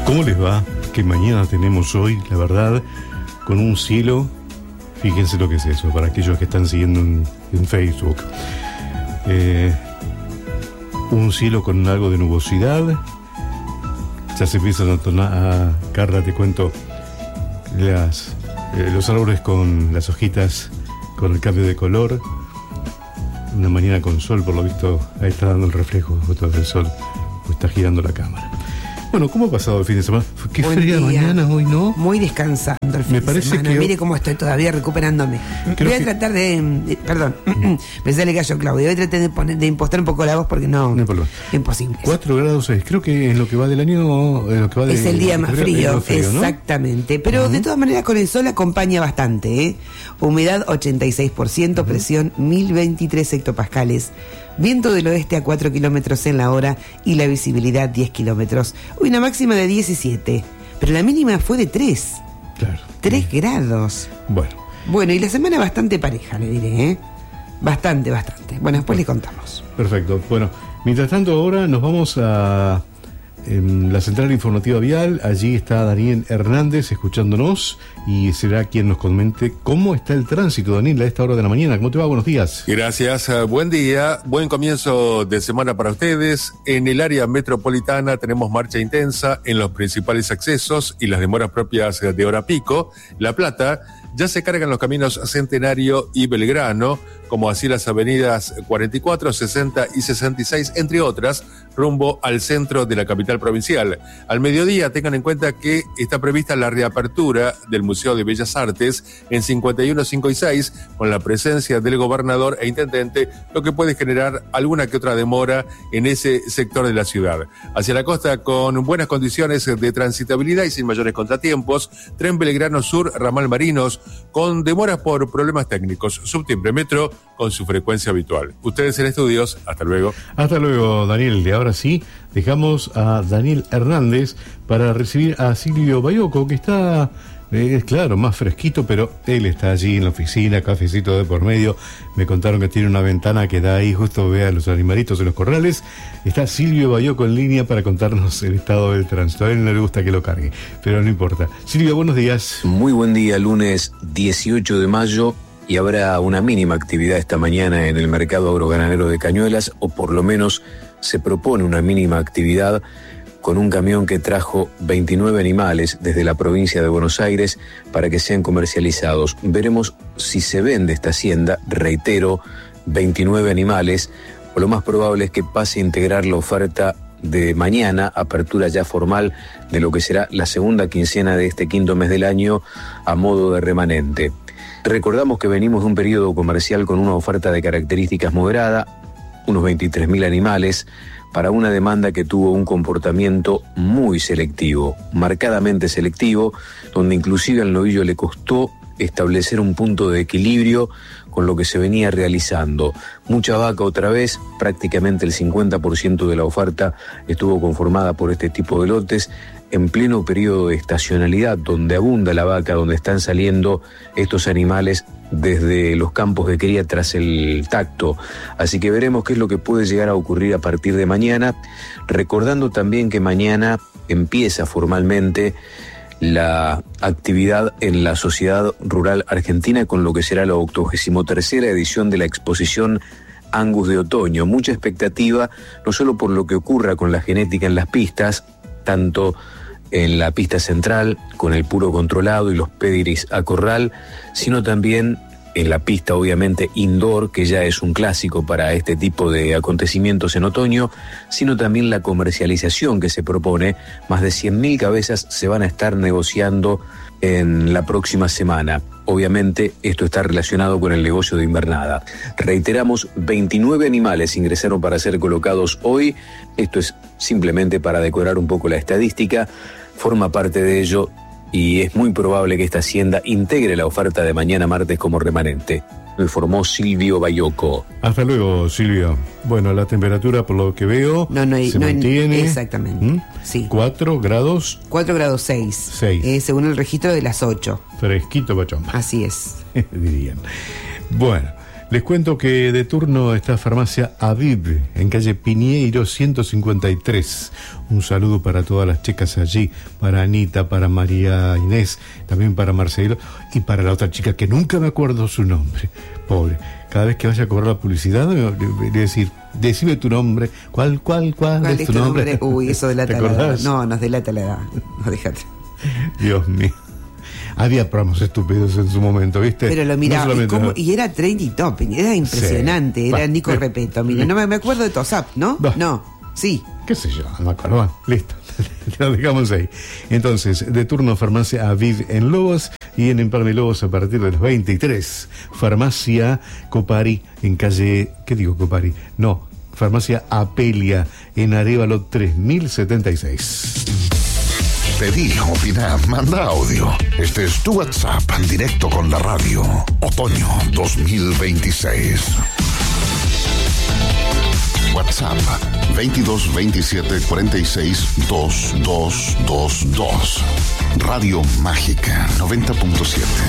¿Cómo les va? ¿Qué mañana tenemos hoy? La verdad, con un cielo, fíjense lo que es eso, para aquellos que están siguiendo en Facebook. Un cielo con algo de nubosidad. Ya se empiezan a tornar, Carla, te cuento, los árboles con las hojitas, con el cambio de color. Una mañana con sol, por lo visto, ahí está dando el reflejo del sol, pues está girando la cámara. Bueno, ¿cómo ha pasado el fin de semana? Qué fría mañana hoy, ¿no? Muy descansando el fin de semana. Mire cómo estoy todavía recuperándome. Voy a tratar de... Perdón, me sale gallo, Claudio. Voy a tratar de impostar un poco la voz porque no hay problema. Imposible. 4 grados 6. Creo que en lo que va del año... es el día más frío, exactamente. ¿No? Pero de todas maneras con el sol acompaña bastante, ¿eh? Humedad 86%, presión 1023 hectopascales. Viento del oeste a 4 kilómetros en la hora y la visibilidad 10 kilómetros. Hoy una máxima de 17, pero la mínima fue de 3. Claro. 3 grados. Bueno, y la semana bastante pareja, le diré, ¿eh? Bastante. Bueno, después le contamos. Perfecto. Bueno, mientras tanto ahora nos vamos a la central informativa vial. Allí está Daniel Hernández escuchándonos y será quien nos comente cómo está el tránsito. Daniel, a esta hora de la mañana, ¿cómo te va? Buenos días. Gracias, buen día, buen comienzo de semana para ustedes. En el área metropolitana tenemos marcha intensa en los principales accesos y las demoras propias de hora pico. La Plata, ya se cargan los caminos Centenario y Belgrano, como así las avenidas 44, 60 y 66, entre otras, rumbo al centro de la capital provincial. Al mediodía, tengan en cuenta que está prevista la reapertura del Museo de Bellas Artes en 51, 5 y 6, con la presencia del gobernador e intendente, lo que puede generar alguna que otra demora en ese sector de la ciudad. Hacia la costa, con buenas condiciones de transitabilidad y sin mayores contratiempos, Tren Belgrano Sur, Ramal Marinos, con demoras por problemas técnicos. Subtemple Metro, con su frecuencia habitual. Ustedes en estudios, hasta luego. Hasta luego, Daniel. Y ahora sí, dejamos a Daniel Hernández para recibir a Silvio Bayoco, que está, claro, más fresquito, pero él está allí en la oficina, cafecito de por medio. Me contaron que tiene una ventana que da ahí, justo ve a los animalitos en los corrales. Está Silvio Bayoco en línea para contarnos el estado del tránsito. A él no le gusta que lo cargue, pero no importa. Silvio, buenos días. Muy buen día, lunes 18 de mayo. Y habrá una mínima actividad esta mañana en el mercado agroganadero de Cañuelas, o por lo menos se propone una mínima actividad con un camión que trajo 29 animales desde la provincia de Buenos Aires para que sean comercializados. Veremos si se vende esta hacienda, reitero, 29 animales, o lo más probable es que pase a integrar la oferta de mañana, apertura ya formal de lo que será la segunda quincena de este quinto mes del año a modo de remanente. Recordamos que venimos de un periodo comercial con una oferta de características moderada, unos 23.000 animales, para una demanda que tuvo un comportamiento muy selectivo, marcadamente selectivo, donde inclusive al novillo le costó establecer un punto de equilibrio con lo que se venía realizando. Mucha vaca otra vez, prácticamente el 50% de la oferta estuvo conformada por este tipo de lotes, en pleno periodo de estacionalidad, donde abunda la vaca, donde están saliendo estos animales desde los campos de cría tras el tacto. Así que veremos qué es lo que puede llegar a ocurrir a partir de mañana, recordando también que mañana empieza formalmente la actividad en la Sociedad Rural Argentina con lo que será la 83ª edición de la exposición Angus de otoño. Mucha expectativa, no solo por lo que ocurra con la genética en las pistas, tanto en la pista central, con el puro controlado y los pedigrees a corral, sino también en la pista obviamente indoor, que ya es un clásico para este tipo de acontecimientos en otoño, sino también la comercialización que se propone. Más de 100.000 cabezas se van a estar negociando en la próxima semana. Obviamente esto está relacionado con el negocio de invernada. Reiteramos, 29 animales ingresaron para ser colocados hoy. Esto es simplemente para decorar un poco la estadística. Forma parte de ello y es muy probable que esta hacienda integre la oferta de mañana martes como remanente. Lo informó Silvio Bayoco. Hasta luego, Silvio. Bueno, la temperatura, por lo que veo, se mantiene. Exactamente. Sí. 4 grados. 4 grados 6. Según el registro de las 8. Fresquito, pachomba. Así es. Dirían. Bueno, Les cuento que de turno está Farmacia Aviv, en calle Piñeiro 153. Un saludo para todas las chicas allí, para Anita, para María Inés, también para Marcelo y para la otra chica que nunca me acuerdo su nombre. Pobre. Cada vez que vaya a cobrar la publicidad, le voy a decir, decime tu nombre. ¿Cuál es tu nombre? Uy, eso delata la edad. No, nos delata la edad. No, déjate. Dios mío. Había programas estúpidos en su momento, ¿viste? Pero lo miraba, no y era trending topic, era impresionante, sí. Era Nico Repeto. Mira, no me acuerdo de Tosap, ¿no? No, sí. ¿Qué sé yo? No me acuerdo. Listo. Lo dejamos ahí. Entonces, de turno Farmacia Aviv en Lobos y en Empalme Lobos a partir de las 23. Farmacia Copari en calle... ¿Qué digo Copari? No, Farmacia Apelia en Arévalo 3076. Pedí, opina, manda audio. Este es tu WhatsApp en directo con la radio. Otoño 2026. WhatsApp 22 27 46 2222. Radio Mágica 90.7.